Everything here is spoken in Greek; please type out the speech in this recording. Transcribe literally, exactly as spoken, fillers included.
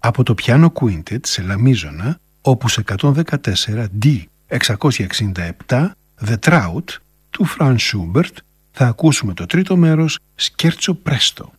Από το πιάνο Quintet σε λαμίζωνα, όπους εκατόν δεκατέσσερα ντι εξακόσια εξήντα επτά, The Trout, του Franz Schubert, θα ακούσουμε το τρίτο μέρος, Scherzo Presto.